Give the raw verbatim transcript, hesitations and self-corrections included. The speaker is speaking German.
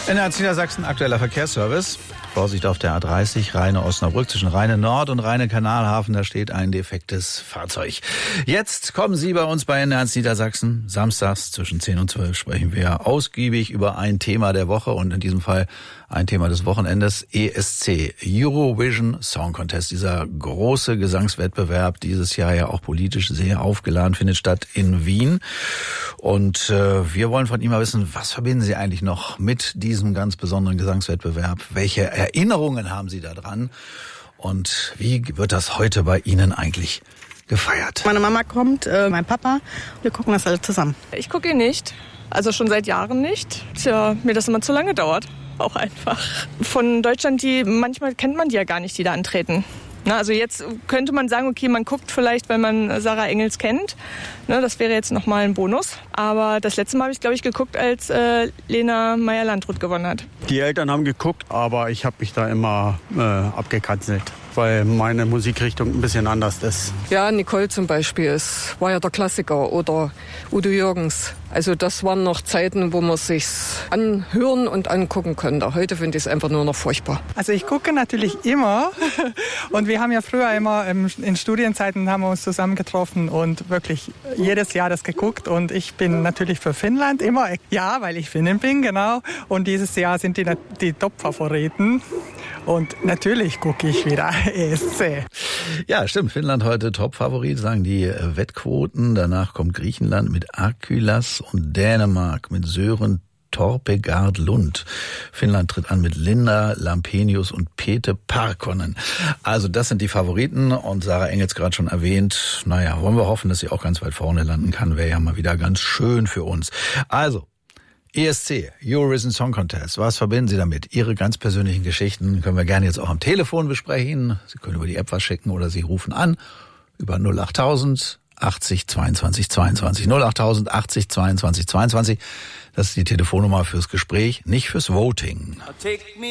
In Niedersachsen aktueller Verkehrsservice. Vorsicht auf der A dreißig, Rheine-Osnabrück zwischen Rheine-Nord und Rheine-Kanalhafen. Da steht ein defektes Fahrzeug. Jetzt kommen Sie bei uns bei Ennerz Niedersachsen. Samstags zwischen zehn und zwölf sprechen wir ausgiebig über ein Thema der Woche und in diesem Fall ein Thema des Wochenendes. E S C, Eurovision Song Contest. Dieser große Gesangswettbewerb, dieses Jahr ja auch politisch sehr aufgeladen, findet statt in Wien. Und äh, wir wollen von ihm mal wissen, was verbinden Sie eigentlich noch mit diesem ganz besonderen Gesangswettbewerb? Welche Erinnerungen haben Sie da dran? Und wie wird das heute bei Ihnen eigentlich gefeiert? Meine Mama kommt, äh, mein Papa. Wir gucken das alle zusammen. Ich gucke ihn nicht. Also schon seit Jahren nicht. Tja, mir das immer zu lange dauert. Auch einfach. Von Deutschland, die manchmal kennt man die ja gar nicht, die da antreten. Na, also jetzt könnte man sagen, okay, man guckt vielleicht, weil man Sarah Engels kennt. Ne, das wäre jetzt nochmal ein Bonus. Aber das letzte Mal habe ich, glaube ich, geguckt, als äh, Lena Meyer-Landrut gewonnen hat. Die Eltern haben geguckt, aber ich habe mich da immer äh, abgekanzelt, weil meine Musikrichtung ein bisschen anders ist. Ja, Nicole zum Beispiel ist, war ja der Klassiker, oder Udo Jürgens. Also das waren noch Zeiten, wo man sich's anhören und angucken konnte. Heute finde ich es einfach nur noch furchtbar. Also ich gucke natürlich immer und wir haben ja früher immer in Studienzeiten haben wir uns zusammengetroffen und wirklich jedes Jahr das geguckt und ich bin natürlich für Finnland immer, ja, weil ich Finnin bin, genau. Und dieses Jahr sind die, die Top-Favoriten. Und natürlich gucke ich wieder E S C. Ja, stimmt. Finnland heute Top-Favorit, sagen die Wettquoten. Danach kommt Griechenland mit Akylas und Dänemark mit Sören Torpegaard Lund. Finnland tritt an mit Linda Lampenius und Pete Parkkonen. Also das sind die Favoriten und Sarah Engels gerade schon erwähnt. Naja, wollen wir hoffen, dass sie auch ganz weit vorne landen kann. Wäre ja mal wieder ganz schön für uns. Also, E S C, Eurovision Song Contest. Was verbinden Sie damit? Ihre ganz persönlichen Geschichten können wir gerne jetzt auch am Telefon besprechen. Sie können über die App was schicken oder Sie rufen an über null achttausend achtzig zweiundzwanzig zweiundzwanzig. null achttausend achtzig zweiundzwanzig zweiundzwanzig. Das ist die Telefonnummer fürs Gespräch, nicht fürs Voting.